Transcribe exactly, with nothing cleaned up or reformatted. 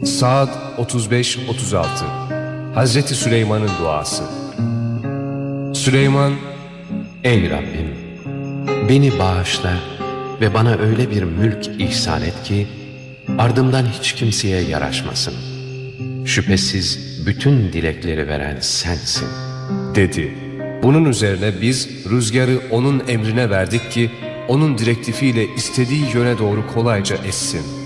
Sa'd otuz beş otuz altı. Hazreti Süleyman'ın duası. Süleyman, Ey Rabbim! Beni bağışla ve bana öyle bir mülk ihsan et ki ardımdan hiç kimseye yaraşmasın. Şüphesiz bütün dilekleri veren sensin dedi. Bunun üzerine biz rüzgarı onun emrine verdik ki onun direktifiyle istediği yöne doğru kolayca essin.